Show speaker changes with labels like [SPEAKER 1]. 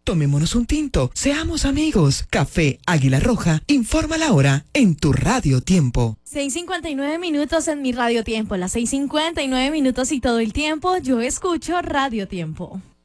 [SPEAKER 1] Tomémonos un tinto, seamos amigos. Café Águila Roja, informa la hora en tu Radio Tiempo.
[SPEAKER 2] 6:59 minutos en mi Radio Tiempo, las 6:59 minutos y todo el tiempo yo escucho Radio Tiempo.